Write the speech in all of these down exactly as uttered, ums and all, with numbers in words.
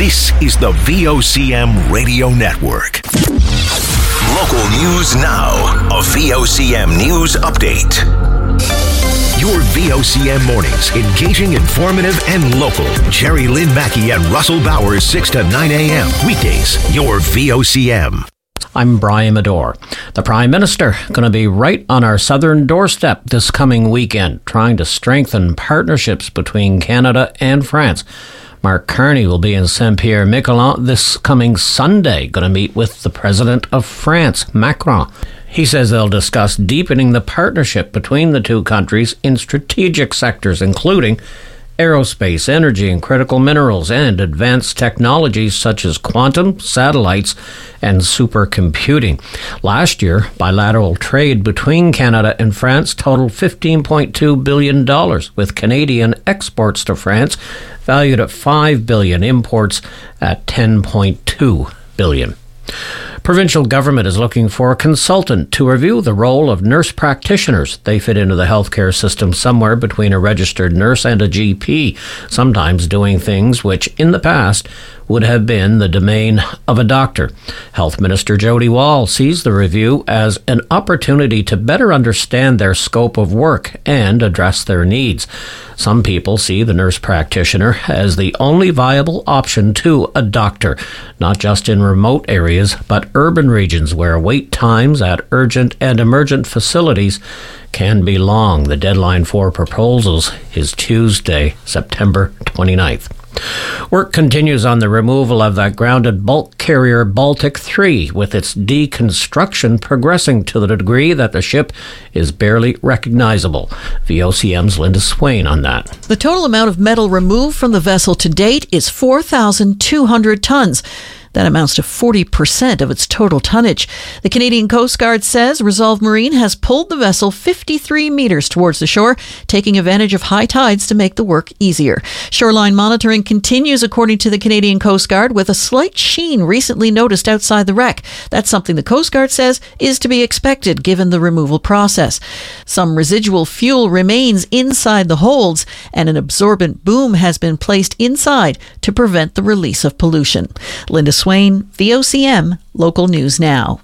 This is the V O C M Radio Network. Local news now. A V O C M News Update. Your V O C M mornings, engaging, informative, and local. Jerry Lynn Mackey and Russell Bowers, six to nine a.m. Weekdays, your V O C M. I'm Brian Medore. The Prime Minister going to be right on our southern doorstep this coming weekend, trying to strengthen partnerships between Canada and France. Mark Carney will be in Saint-Pierre-Miquelon this coming Sunday, going to meet with the President of France, Macron. He says they'll discuss deepening the partnership between the two countries in strategic sectors, including aerospace, energy and critical minerals, and advanced technologies such as quantum, satellites, and supercomputing. Last year, bilateral trade between Canada and France totaled fifteen point two billion dollars, with Canadian exports to France valued at five billion dollars, imports at ten point two billion dollars. Provincial government is looking for a consultant to review the role of nurse practitioners. They fit into the healthcare system somewhere between a registered nurse and a G P, sometimes doing things which in the past would have been the domain of a doctor. Health Minister Jody Wall sees the review as an opportunity to better understand their scope of work and address their needs. Some people see the nurse practitioner as the only viable option to a doctor, not just in remote areas, but urban regions where wait times at urgent and emergent facilities can be long. The deadline for proposals is Tuesday, September twenty-ninth. Work continues on the removal of that grounded bulk carrier Baltic three, with its deconstruction progressing to the degree that the ship is barely recognizable. V O C M's Linda Swain on that. The total amount of metal removed from the vessel to date is four thousand two hundred tons. That amounts to forty percent of its total tonnage. The Canadian Coast Guard says Resolve Marine has pulled the vessel fifty-three meters towards the shore, taking advantage of high tides to make the work easier. Shoreline monitoring continues, according to the Canadian Coast Guard, with a slight sheen recently noticed outside the wreck. That's something the Coast Guard says is to be expected given the removal process. Some residual fuel remains inside the holds, and an absorbent boom has been placed inside to prevent the release of pollution. Linda Swain, V O C M, Local News Now.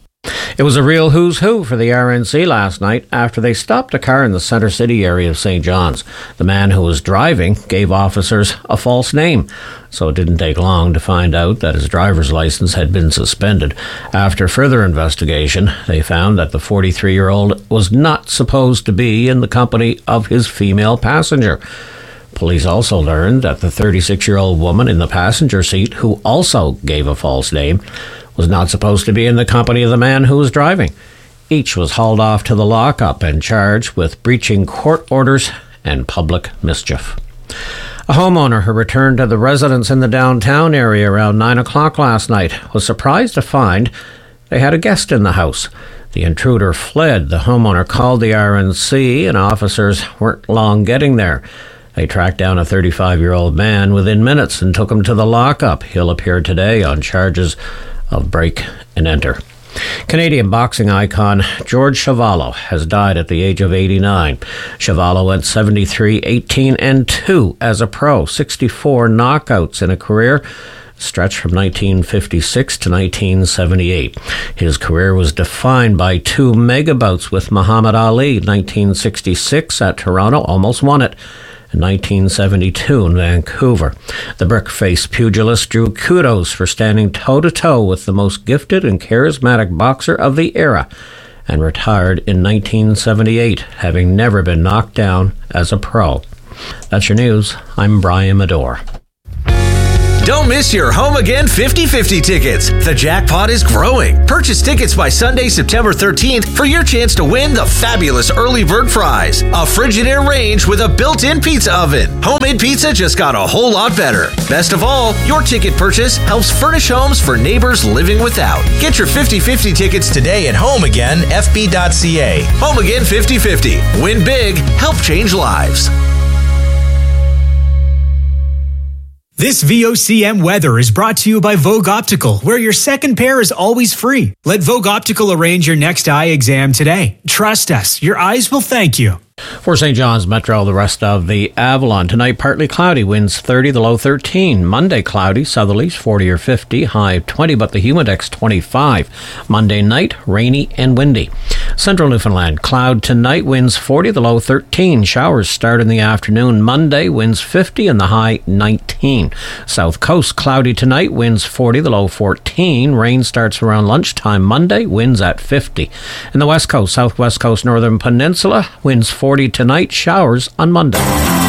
It was a real who's who for the R N C last night after they stopped a car in the Centre City area of Saint John's. The man who was driving gave officers a false name, so it didn't take long to find out that his driver's license had been suspended. After further investigation, they found that the forty-three-year-old was not supposed to be in the company of his female passenger. Police also learned that the thirty-six-year-old woman in the passenger seat, who also gave a false name, was not supposed to be in the company of the man who was driving. Each was hauled off to the lockup and charged with breaching court orders and public mischief. A homeowner who returned to the residence in the downtown area around nine o'clock last night was surprised to find they had a guest in the house. The intruder fled. The homeowner called the R N C, and officers weren't long getting there. They tracked down a thirty-five-year-old man within minutes and took him to the lockup. He'll appear today on charges of break and enter. Canadian boxing icon George Chuvalo has died at the age of eighty-nine. Chuvalo went seventy-three, eighteen, and two as a pro, sixty-four knockouts in a career stretched from nineteen fifty-six to nineteen seventy-eight. His career was defined by two mega bouts with Muhammad Ali, nineteen sixty-six at Toronto, almost won it, in nineteen seventy-two in Vancouver. The brick-faced pugilist drew kudos for standing toe-to-toe with the most gifted and charismatic boxer of the era, and retired in nineteen seventy-eight, having never been knocked down as a pro. That's your news. I'm Brian Medore. Don't miss your Home Again fifty fifty tickets. The jackpot is growing. Purchase tickets by Sunday, September thirteenth for your chance to win the fabulous early bird prize, a Frigidaire range with a built-in pizza oven. Homemade pizza just got a whole lot better. Best of all, your ticket purchase helps furnish homes for neighbors living without. Get your fifty fifty tickets today at home again f b dot c a. Home Again fifty fifty. Win big, help change lives. This V O C M weather is brought to you by Vogue Optical, where your second pair is always free. Let Vogue Optical arrange your next eye exam today. Trust us, your eyes will thank you. For Saint John's Metro, the rest of the Avalon. Tonight, partly cloudy, winds thirty, the low thirteen. Monday, cloudy, southerlies forty or fifty, high twenty, but the humidex twenty-five. Monday night, rainy and windy. Central Newfoundland, cloud tonight, winds forty, the low thirteen. Showers start in the afternoon. Monday, winds fifty and the high nineteen. South Coast, cloudy tonight, winds forty, the low fourteen. Rain starts around lunchtime Monday, winds at fifty. In the West Coast, Southwest Coast, Northern Peninsula, winds forty tonight, showers on Monday.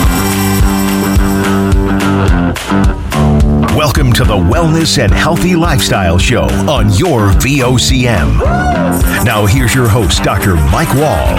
Welcome to the Wellness and Healthy Lifestyle Show on your V O C M. Now here's your host, Doctor Mike Wall.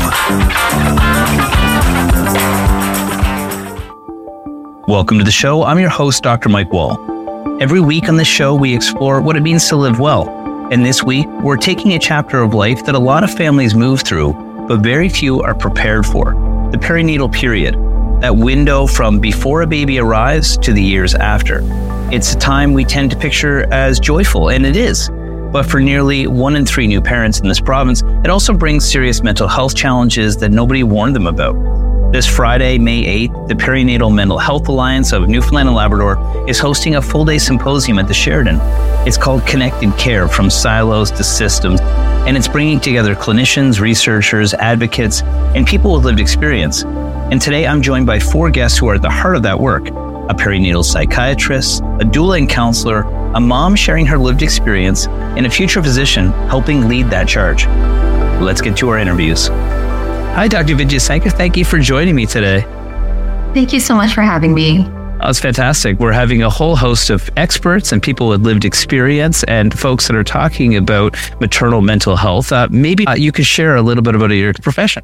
Welcome to the show. I'm your host, Doctor Mike Wall. Every week on the show, we explore what it means to live well. And this week, we're taking a chapter of life that a lot of families move through, but very few are prepared for. The perinatal period, that window from before a baby arrives to the years after. It's a time we tend to picture as joyful, and it is. But for nearly one in three new parents in this province, it also brings serious mental health challenges that nobody warned them about. This Friday, May eighth, the Perinatal Mental Health Alliance of Newfoundland and Labrador is hosting a full-day symposium at the Sheridan. It's called Connected Care, From Silos to Systems, and it's bringing together clinicians, researchers, advocates, and people with lived experience. And today I'm joined by four guests who are at the heart of that work: a perinatal psychiatrist, a doula and counselor, a mom sharing her lived experience, and a future physician helping lead that charge. Let's get to our interviews. Hi, Doctor Vijayasankar. Thank you for joining me today. Thank you so much for having me. That's fantastic. We're having a whole host of experts and people with lived experience and folks that are talking about maternal mental health. Uh, maybe uh, you could share a little bit about your profession.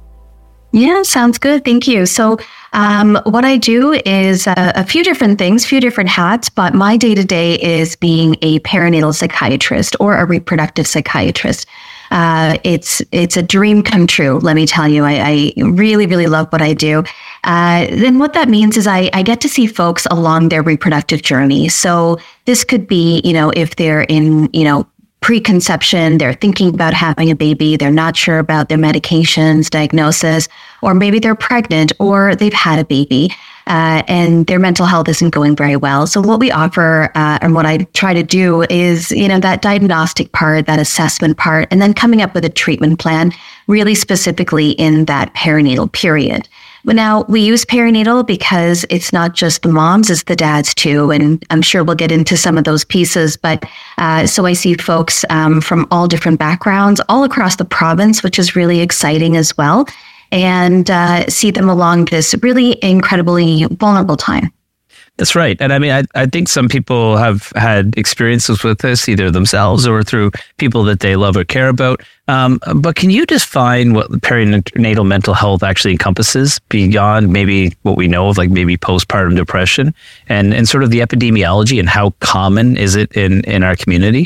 Yeah, sounds good. Thank you. So um, what I do is a, a few different things, few different hats, but my day-to-day is being a perinatal psychiatrist or a reproductive psychiatrist. Uh, it's it's a dream come true, let me tell you. I, I really, really love what I do. Uh, then what that means is I, I get to see folks along their reproductive journey. So this could be, you know, if they're in, you know, preconception, they're thinking about having a baby, they're not sure about their medications, diagnosis, or maybe they're pregnant or they've had a baby. Uh, and their mental health isn't going very well. So what we offer uh, and what I try to do is, you know, that diagnostic part, that assessment part, and then coming up with a treatment plan really specifically in that perinatal period. But now we use perinatal because it's not just the moms, it's the dads too. And I'm sure we'll get into some of those pieces. But uh, so I see folks um, from all different backgrounds all across the province, which is really exciting as well. And uh, see them along this really incredibly vulnerable time. That's right. And I mean, I, I think some people have had experiences with this, either themselves or through people that they love or care about. Um, but can you define what perinatal mental health actually encompasses beyond maybe what we know of, like maybe postpartum depression, and, and sort of the epidemiology and how common is it in, in our community?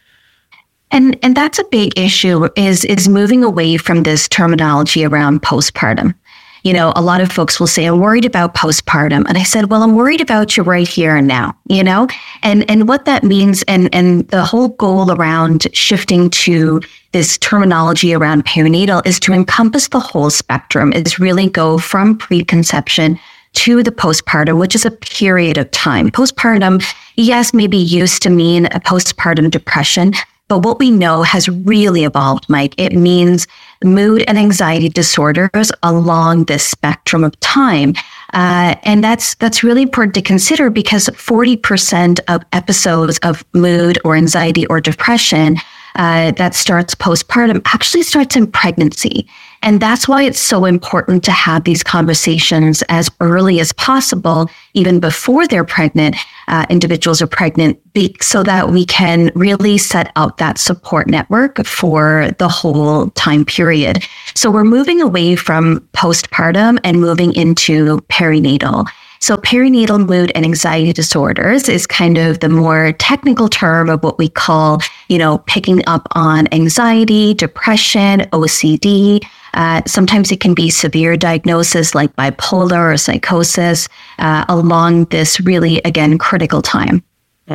And and that's a big issue is is moving away from this terminology around postpartum. You know, a lot of folks will say, I'm worried about postpartum. And I said, well, I'm worried about you right here and now, you know, and and what that means. And, and the whole goal around shifting to this terminology around perinatal is to encompass the whole spectrum, is really go from preconception to the postpartum, which is a period of time. Postpartum, yes, may be used to mean a postpartum depression. But what we know has really evolved, Mike. It means mood and anxiety disorders along this spectrum of time. Uh, and that's that's really important to consider because forty percent of episodes of mood or anxiety or depression uh, that starts postpartum actually starts in pregnancy. And that's why it's so important to have these conversations as early as possible, even before they're pregnant, uh, individuals are pregnant, be, so that we can really set out that support network for the whole time period. So we're moving away from postpartum and moving into perinatal. So perinatal mood and anxiety disorders is kind of the more technical term of what we call, you know, picking up on anxiety, depression, O C D, Uh, sometimes it can be severe diagnosis like bipolar or psychosis uh, along this really, again, critical time.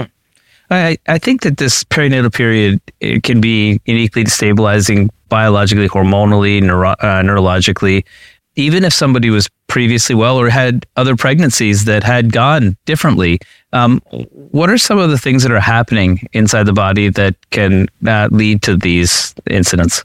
I, I think that this perinatal period, it can be uniquely destabilizing biologically, hormonally, neuro, uh, neurologically. Even if somebody was previously well or had other pregnancies that had gone differently, um, what are some of the things that are happening inside the body that can uh, lead to these incidents?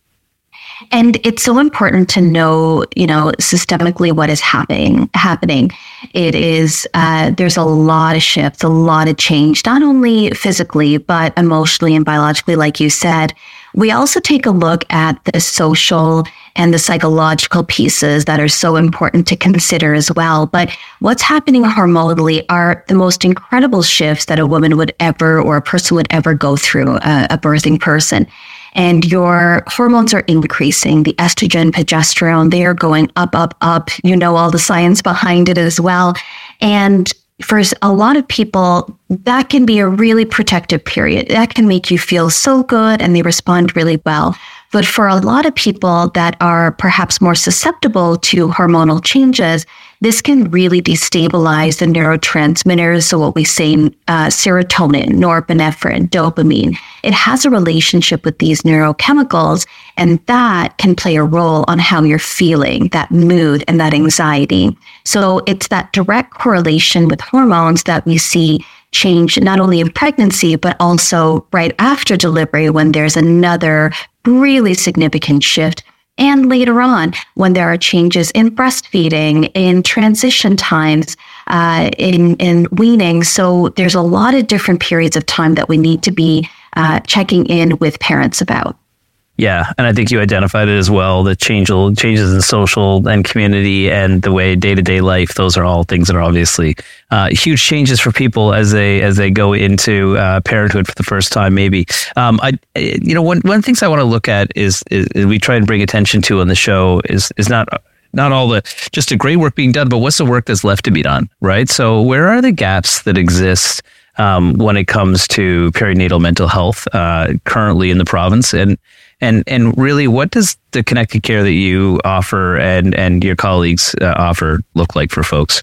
And it's so important to know, you know, systemically what is happening. Happening. It is, uh, there's a lot of shifts, a lot of change, not only physically, but emotionally and biologically, like you said. We also take a look at the social and the psychological pieces that are so important to consider as well. But what's happening hormonally are the most incredible shifts that a woman would ever, or a person would ever go through, a, a birthing person. And your hormones are increasing, the estrogen, progesterone, they are going up, up, up. You know, all the science behind it as well. And for a lot of people, that can be a really protective period. That can make you feel so good and they respond really well. But for a lot of people that are perhaps more susceptible to hormonal changes, this can really destabilize the neurotransmitters. So what we say, uh, serotonin, norepinephrine, dopamine, it has a relationship with these neurochemicals, and that can play a role on how you're feeling, that mood and that anxiety. So it's that direct correlation with hormones that we see change not only in pregnancy, but also right after delivery when there's another really significant shift. And later on, when there are changes in breastfeeding, in transition times, uh, in, in weaning. So there's a lot of different periods of time that we need to be uh, checking in with parents about. Yeah, and I think you identified it as well, the change, changes in social and community and the way day-to-day life, those are all things that are obviously uh, huge changes for people as they as they go into uh, parenthood for the first time, maybe. Um, I, you know, one one of the things I want to look at is, is, is we try and bring attention to on the show is is not not all the just the great work being done, but what's the work that's left to be done, right? So where are the gaps that exist um, when it comes to perinatal mental health uh, currently in the province? And And and really, what does the connected care that you offer and, and your colleagues uh, offer look like for folks?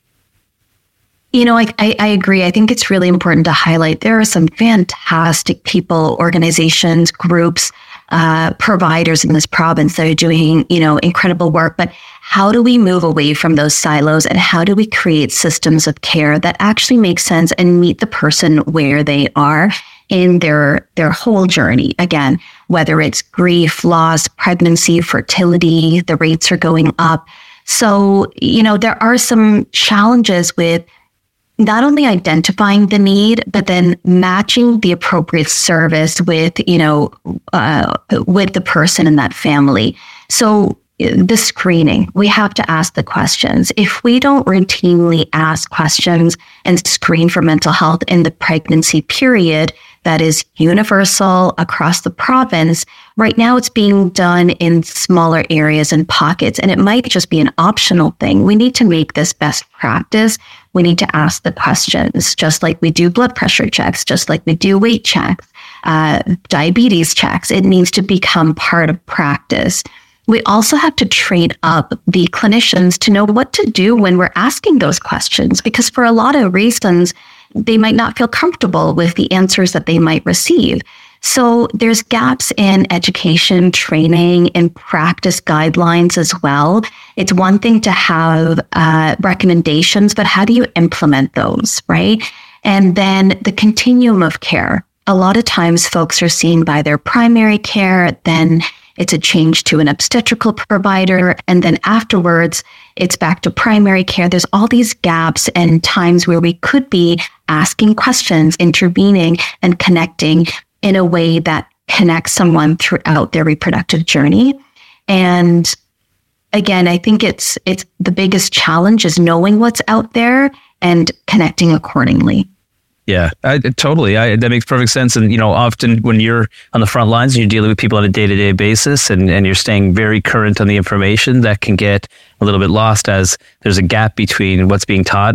You know, I, I, I agree. I think it's really important to highlight there are some fantastic people, organizations, groups, uh, providers in this province that are doing, you know, incredible work. But how do we move away from those silos, and how do we create systems of care that actually make sense and meet the person where they are in their their whole journey? Again, whether it's grief, loss, pregnancy, fertility, the rates are going up. So, you know, there are some challenges with not only identifying the need, but then matching the appropriate service with, you know, uh, with the person in that family. So the screening, we have to ask the questions. If we don't routinely ask questions and screen for mental health in the pregnancy period, that is universal across the province. Right now, it's being done in smaller areas and pockets, and it might just be an optional thing. We need to make this best practice. We need to ask the questions, just like we do blood pressure checks, just like we do weight checks, uh, diabetes checks. It needs to become part of practice. We also have to train up the clinicians to know what to do when we're asking those questions, because for a lot of reasons, they might not feel comfortable with the answers that they might receive. So there's gaps in education, training, and practice guidelines as well. It's one thing to have uh, recommendations, but how do you implement those, right? And then the continuum of care. A lot of times folks are seen by their primary care, then it's a change to an obstetrical provider, and then afterwards, it's back to primary care. There's all these gaps and times where we could be asking questions, intervening, and connecting in a way that connects someone throughout their reproductive journey. And again, I think it's it's the biggest challenge is knowing what's out there and connecting accordingly. Yeah, I, totally. I, that makes perfect sense. And, you know, often when you're on the front lines and you're dealing with people on a day-to-day basis and, and you're staying very current on the information, that can get a little bit lost as there's a gap between what's being taught